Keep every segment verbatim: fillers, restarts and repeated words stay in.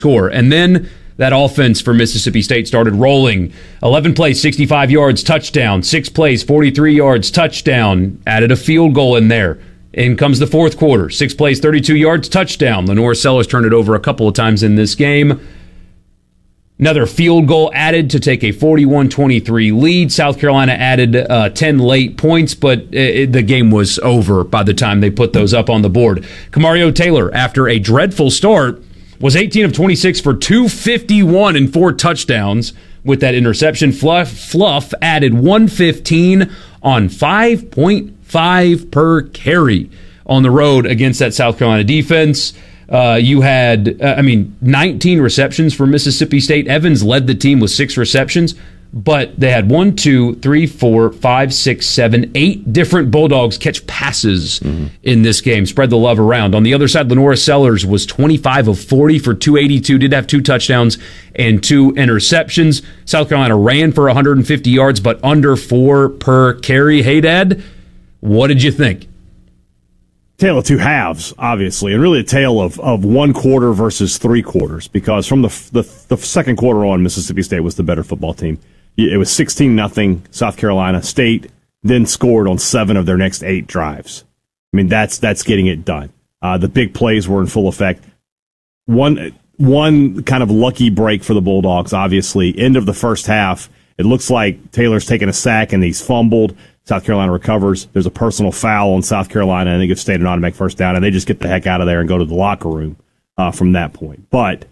score. And then that offense for Mississippi State started rolling. eleven plays, sixty-five yards, touchdown. Six plays, forty-three yards, touchdown. Added a field goal in there. In comes the fourth quarter. Six plays, thirty-two yards, touchdown. Lenore Sellers turned it over a couple of times in this game. Another field goal added to take a forty-one twenty-three lead. South Carolina added uh, ten late points, but it, the game was over by the time they put those up on the board. Kamario Taylor, after a dreadful start, was eighteen of twenty-six for two fifty-one and four touchdowns with that interception. Fluff, Fluff added one fifteen on five point five per carry on the road against that South Carolina defense. Uh, you had, uh, I mean, nineteen receptions for Mississippi State. Evans led the team with six receptions, but they had one, two, three, four, five, six, seven, eight different Bulldogs catch passes mm-hmm. in this game. Spread the love around. On the other side, Lenora Sellers was twenty-five of forty for two eighty-two, did have two touchdowns and two interceptions. South Carolina ran for one hundred fifty yards, but under four per carry. Hey, Dad, what did you think? Tale of two halves, obviously, and really a tale of, of one quarter versus three quarters, because from the, the the second quarter on, Mississippi State was the better football team. It was sixteen nothing South Carolina. State then scored on seven of their next eight drives. I mean, that's that's getting it done. Uh, the big plays were in full effect. One one kind of lucky break for the Bulldogs, obviously. End of the first half, it looks like Taylor's taken a sack and he's fumbled. South Carolina recovers. There's a personal foul on South Carolina, and they give State an automatic first down, and they just get the heck out of there and go to the locker room uh, from that point. But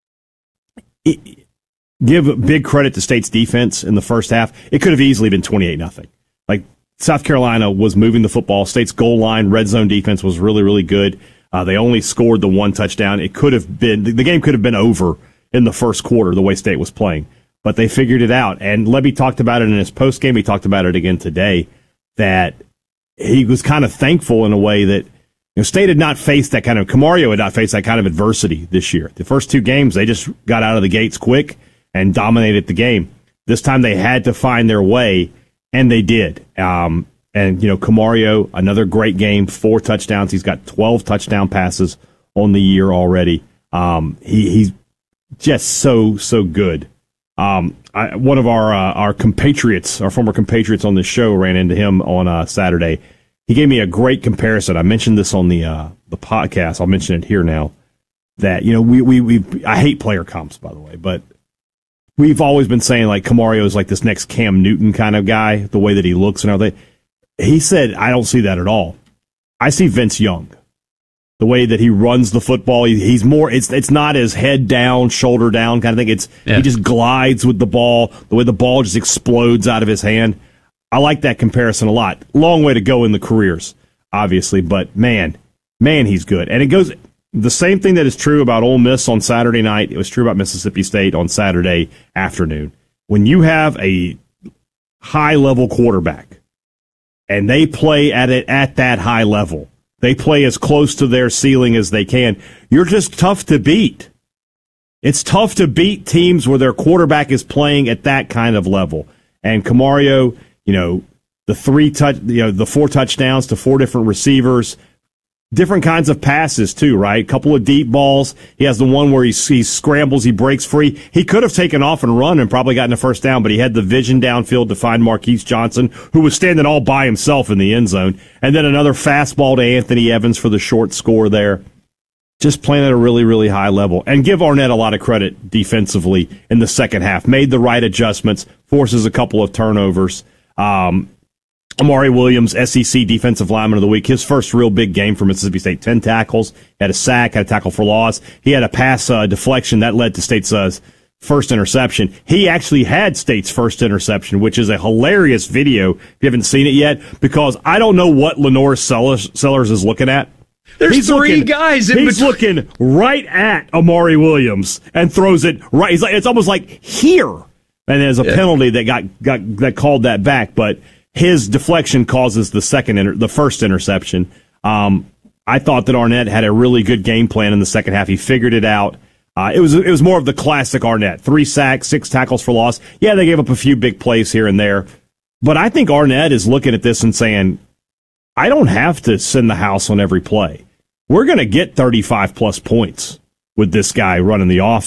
it, give big credit to State's defense in the first half. It could have easily been twenty-eight nothing. Like, South Carolina was moving the football. State's goal line, red zone defense was really, really good. Uh, they only scored the one touchdown. It could have been, the game could have been over in the first quarter the way State was playing. But they figured it out. And Lebby talked about it in his postgame. He talked about it again today, that he was kind of thankful in a way that, you know, State had not faced that kind of, Camario had not faced that kind of adversity this year. The first two games, they just got out of the gates quick and dominated the game. This time they had to find their way, and they did. Um, and, you know, Camario, another great game, four touchdowns. He's got twelve touchdown passes on the year already. Um, he, he's just so, so good. Um, I, one of our uh, our compatriots, our former compatriots on this show, ran into him on uh, Saturday. He gave me a great comparison. I mentioned this on the uh, the podcast. I'll mention it here now. That, you know, we we we I hate player comps, by the way, but we've always been saying like Camario is like this next Cam Newton kind of guy, the way that he looks and everything. He said, I don't see that at all. I see Vince Young. The way that he runs the football, he, he's more, it's it's not as head down, shoulder down kind of thing. It's yeah. He just glides with the ball, the way the ball just explodes out of his hand. I like that comparison a lot. Long way to go in the careers, obviously, but man, man, he's good. And it goes, the same thing that is true about Ole Miss on Saturday night, it was true about Mississippi State on Saturday afternoon. When you have a high-level quarterback, and they play at it at that high level, they play as close to their ceiling as they can, you're just tough to beat. It's tough to beat teams where their quarterback is playing at that kind of level. And Camario, you know, the three touch, you know, the four touchdowns to four different receivers, different kinds of passes too, right? A couple of deep balls. He has the one where he, he scrambles, he breaks free. He could have taken off and run and probably gotten a first down, but he had the vision downfield to find Marquise Johnson, who was standing all by himself in the end zone. And then another fastball to Anthony Evans for the short score there. Just playing at a really, really high level. And give Arnett a lot of credit defensively in the second half. Made the right adjustments, forces a couple of turnovers. Um, Amari Williams, S E C Defensive Lineman of the Week, his first real big game for Mississippi State. Ten tackles, had a sack, had a tackle for loss. He had a pass uh, deflection that led to State's uh, first interception. He actually had State's first interception, which is a hilarious video if you haven't seen it yet, because I don't know what Lenore Sellers, Sellers is looking at. There's he's three looking, guys in He's between. looking right at Amari Williams and throws it right. He's like, it's almost like here. And there's a yeah. penalty that got, got that called that back, but his deflection causes the second, inter- the first interception. Um, I thought that Arnett had a really good game plan in the second half. He figured it out. Uh, it was it was more of the classic Arnett: three sacks, six tackles for loss. Yeah, they gave up a few big plays here and there, but I think Arnett is looking at this and saying, "I don't have to send the house on every play. We're going to get thirty-five plus points. with this guy running the offense.